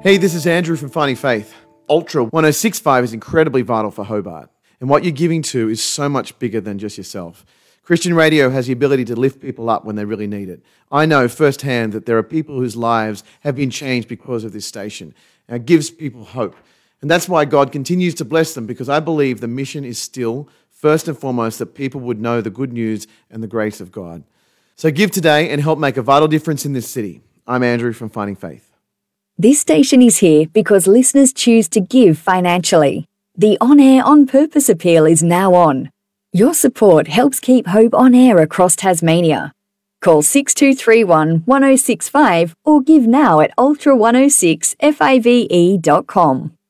Hey, this is Andrew from Finding Faith. Ultra 1065 is incredibly vital for Hobart, and what you're giving to is so much bigger than just yourself. Christian radio has the ability to lift people up when they really need it. I know firsthand that there are people whose lives have been changed because of this station, and it gives people hope. And that's why God continues to bless them, because I believe the mission is still, first and foremost, that people would know the good news and the grace of God. So give today and help make a vital difference in this city. I'm Andrew from Finding Faith. This station is here because listeners choose to give financially. The On Air On Purpose appeal is now on. Your support helps keep Hope on air across Tasmania. Call 6231 1065 or give now at ultra106fave.com.